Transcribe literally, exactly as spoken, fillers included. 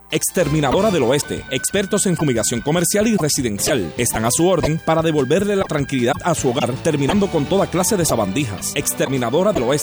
Exterminadora del Oeste, expertos en fumigación comercial y residencial. Están a su orden para devolverle la tranquilidad a su hogar, terminando con toda clase de sabandijas. Exterminadora del Oeste.